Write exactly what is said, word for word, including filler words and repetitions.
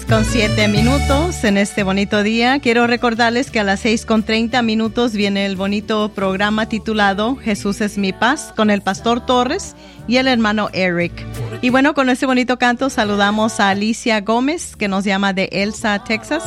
con siete minutos en este bonito día. Quiero recordarles que a las seis con treinta minutos viene el bonito programa titulado Jesús es mi paz con el pastor Torres y el hermano Eric. Y bueno, con este bonito canto saludamos a Alicia Gómez, que nos llama de Elsa, Texas.